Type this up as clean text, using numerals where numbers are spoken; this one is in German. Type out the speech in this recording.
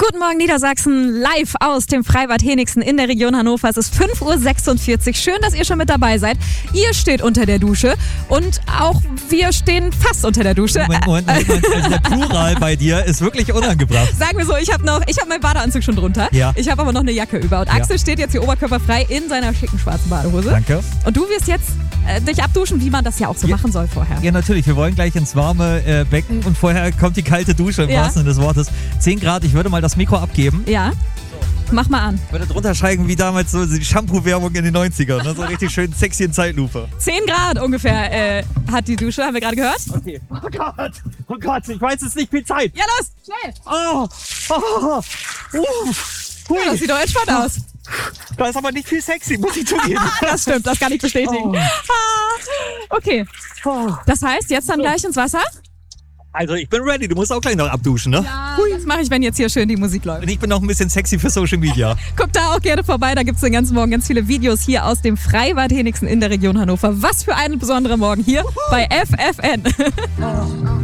Guten Morgen Niedersachsen, live aus dem Freibad Henigsen in der Region Hannover. Es ist 5:46 Uhr. Schön, dass ihr schon mit dabei seid. Ihr steht unter der Dusche und auch wir stehen fast unter der Dusche. Moment. Also der Plural bei dir ist wirklich unangebracht. Sagen wir so, ich habe meinen Badeanzug schon drunter. Ja. Ich habe aber noch eine Jacke über. Und Axel steht jetzt hier oberkörperfrei in seiner schicken schwarzen Badehose. Danke. Und du wirst jetzt dich abduschen, wie man das ja auch so machen soll vorher. Ja, natürlich. Wir wollen gleich ins warme Becken und vorher kommt die kalte Dusche im wahrsten Sinne des Wortes. 10 Grad, ich würde mal das Mikro abgeben. Ja. Mach mal an. Ich würde drunter schreiben wie damals so die Shampoo-Werbung in den 90ern. Ne? So richtig schön sexy in Zeitlupe. 10 Grad ungefähr hat die Dusche, haben wir gerade gehört. Okay. Oh Gott, ich weiß, es ist nicht viel Zeit. Ja, los, schnell. Hui. Das sieht doch entspannt aus. Da ist aber nicht viel sexy, muss ich zugeben. Das stimmt, das kann ich bestätigen. Okay, das heißt, jetzt dann gleich ins Wasser? Also ich bin ready, du musst auch gleich noch abduschen, ne? Ja, das mache ich, wenn jetzt hier schön die Musik läuft. Und ich bin noch ein bisschen sexy für Social Media. Guckt da auch gerne vorbei, da gibt es den ganzen Morgen ganz viele Videos hier aus dem Freibad Henigsen in der Region Hannover. Was für einen besonderen Morgen hier bei FFN.